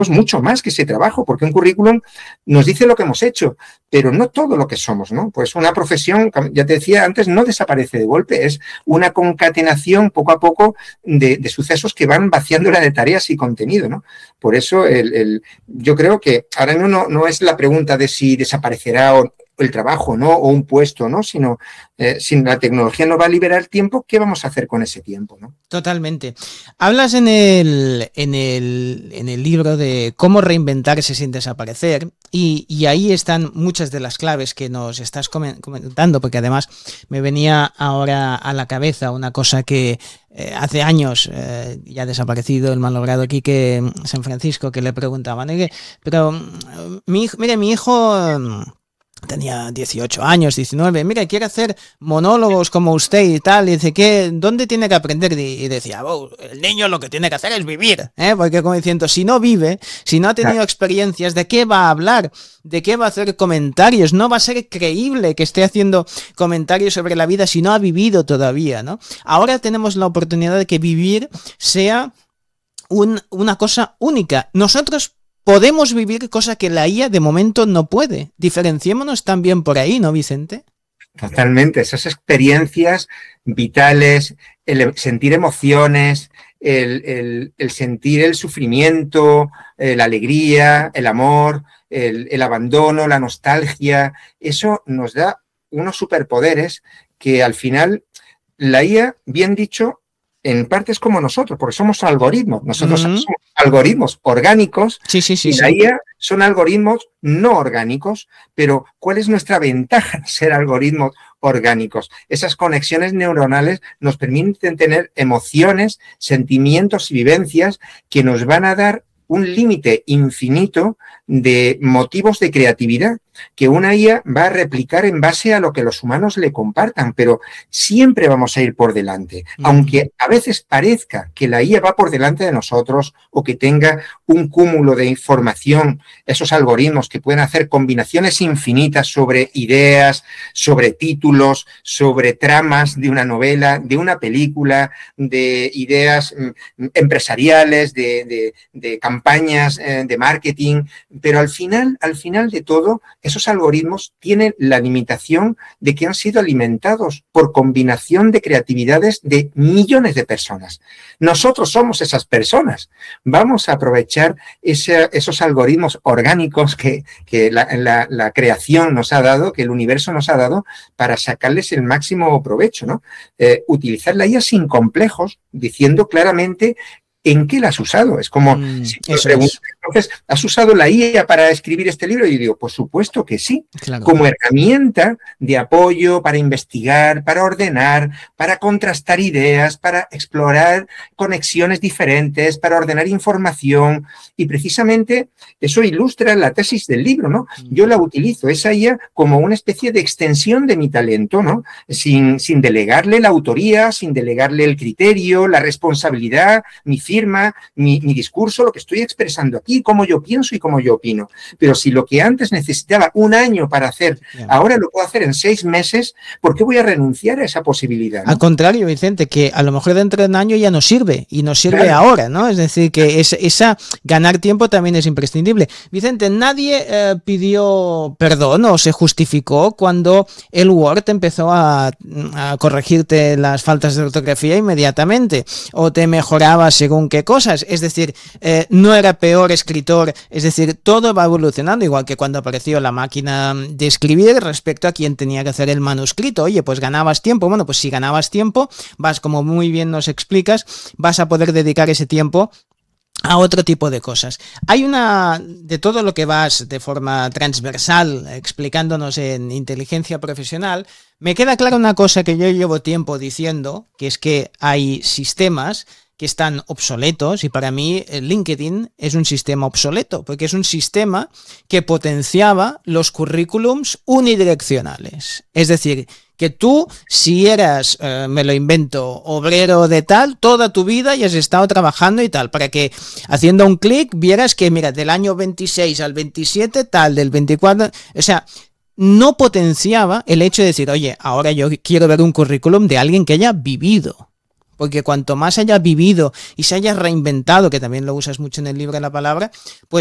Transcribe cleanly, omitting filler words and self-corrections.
mucho más que ese trabajo, porque un currículum nos dice lo que hemos hecho, pero no todo lo que somos, ¿no? Pues una profesión, ya te decía antes, no desaparece de golpe, es una concatenación poco a poco de sucesos que van vaciándola de tareas y contenido, ¿no? Por eso yo creo que ahora no es la pregunta de si desaparecerá o el trabajo, ¿no? O un puesto, ¿no? Sino si la tecnología nos va a liberar tiempo, ¿qué vamos a hacer con ese tiempo, ¿no? Totalmente. Hablas en el libro de cómo reinventarse sin desaparecer y ahí están muchas de las claves que nos estás comentando, porque además me venía ahora a la cabeza una cosa que hace años ya desaparecido el malogrado Quique San Francisco, que le preguntaban, pero mi hijo tenía 18 años, 19, mira, quiere hacer monólogos como usted y tal, y dice, ¿dónde tiene que aprender? Y decía, el niño lo que tiene que hacer es vivir, porque como diciendo, si no vive, si no ha tenido experiencias, ¿de qué va a hablar? ¿De qué va a hacer comentarios? No va a ser creíble que esté haciendo comentarios sobre la vida si no ha vivido todavía, ¿no? Ahora tenemos la oportunidad de que vivir sea una cosa única. Nosotros podemos vivir cosa que la IA de momento no puede. Diferenciémonos también por ahí, ¿no, Vicente? Totalmente. Esas experiencias vitales, el sentir emociones, el sentir el sufrimiento, la alegría, el amor, el abandono, la nostalgia, eso nos da unos superpoderes que al final la IA, bien dicho, en parte es como nosotros, porque somos algoritmos. Nosotros somos algoritmos orgánicos y la IA son algoritmos no orgánicos, pero ¿cuál es nuestra ventaja de ser algoritmos orgánicos? Esas conexiones neuronales nos permiten tener emociones, sentimientos y vivencias que nos van a dar un límite infinito de motivos de creatividad que una IA va a replicar en base a lo que los humanos le compartan, pero siempre vamos a ir por delante, aunque a veces parezca que la IA va por delante de nosotros o que tenga un cúmulo de información, esos algoritmos que pueden hacer combinaciones infinitas sobre ideas, sobre títulos, sobre tramas de una novela, de una película, de ideas empresariales, de campañas de marketing, pero al final de todo, esos algoritmos tienen la limitación de que han sido alimentados por combinación de creatividades de millones de personas. Nosotros somos esas personas. Vamos a aprovechar esos algoritmos orgánicos que la creación nos ha dado, que el universo nos ha dado, para sacarles el máximo provecho, ¿no? Utilizar la IA sin complejos, diciendo claramente ¿en qué la has usado? Es como si me preguntas, entonces, ¿has usado la IA para escribir este libro? Y yo digo, por supuesto que sí. Claro. Como herramienta de apoyo para investigar, para ordenar, para contrastar ideas, para explorar conexiones diferentes, para ordenar información. Y precisamente eso ilustra la tesis del libro, ¿no? Yo la utilizo, esa IA, como una especie de extensión de mi talento, ¿no? Sin delegarle la autoría, sin delegarle el criterio, la responsabilidad, mi firma, mi discurso, lo que estoy expresando aquí, cómo yo pienso y cómo yo opino. Pero si lo que antes necesitaba un año para hacer, ahora lo puedo hacer en 6 meses, ¿por qué voy a renunciar a esa posibilidad, ¿no? Al contrario, Vicente, que a lo mejor dentro de un año ya no sirve, y no sirve ahora, ¿no? Es decir, que esa ganar tiempo también es imprescindible. Vicente, nadie pidió perdón o se justificó cuando el Word empezó a corregirte las faltas de ortografía inmediatamente, o te mejoraba según qué cosas, es decir, no era peor escritor, es decir, todo va evolucionando, igual que cuando apareció la máquina de escribir respecto a quien tenía que hacer el manuscrito. Oye, pues ganabas tiempo, bueno, pues si ganabas tiempo, como muy bien nos explicas, vas a poder dedicar ese tiempo a otro tipo de cosas. Hay de todo lo que vas de forma transversal explicándonos en inteligencia profesional, me queda clara una cosa que yo llevo tiempo diciendo, que es que hay sistemas que están obsoletos, y para mí LinkedIn es un sistema obsoleto, porque es un sistema que potenciaba los currículums unidireccionales. Es decir, que tú, si eras, me lo invento, obrero de tal, toda tu vida y has estado trabajando y tal, para que haciendo un clic vieras que, mira, del año 26 al 27, tal, del 24, o sea, no potenciaba el hecho de decir, oye, ahora yo quiero ver un currículum de alguien que haya vivido. porque cuanto más haya vivido y se haya reinventado, que también lo usas mucho en el libro de la palabra, pues